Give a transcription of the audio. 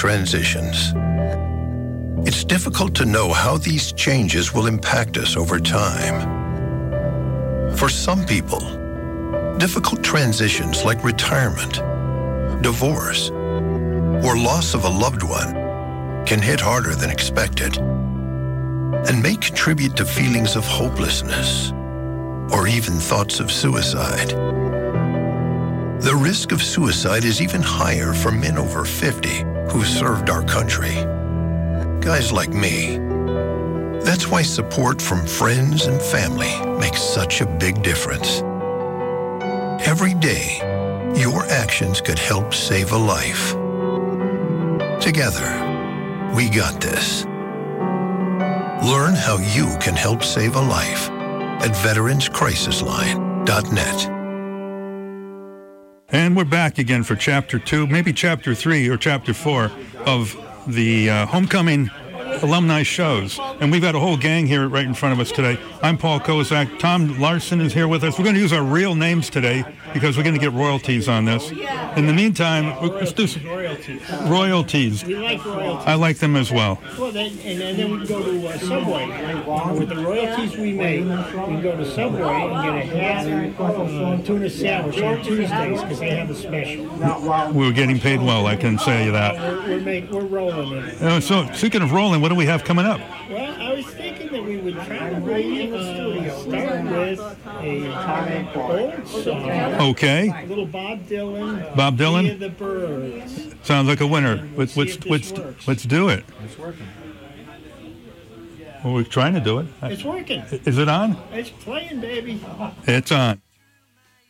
transitions. It's difficult to know how these changes will impact us over time. For some people, difficult transitions like retirement, divorce, or loss of a loved one can hit harder than expected and may contribute to feelings of hopelessness or even thoughts of suicide. The risk of suicide is even higher for men over 50 who served our country. Guys like me. That's why support from friends and family makes such a big difference. Every day, your actions could help save a life. Together, we got this. Learn how you can help save a life at veteranscrisisline.net. And we're back again for Chapter 2, maybe Chapter 3 or Chapter 4 of the Homecoming alumni shows. And we've got a whole gang here right in front of us today. I'm Paul Kozak. Tom Larson is here with us. We're going to use our real names today because we're going to get royalties on this. In the meantime, let's do some royalties. We like royalties. I like them as well. Well, then we can go to Subway. With the royalties we make, we can go to Subway and get a half tuna sandwich on Tuesdays because they have a special. We're getting paid well, I can say that. We're rolling it. So, speaking of rolling, what do we have coming up? Well, I was thinking that we would probably start with a old song. Okay. A little Bob Dylan. Bob Dylan? Via the Birds. Sounds like a winner. Let's do it. It's working. Well, we're trying to do it. It's working. Is it on? It's playing, baby. It's on.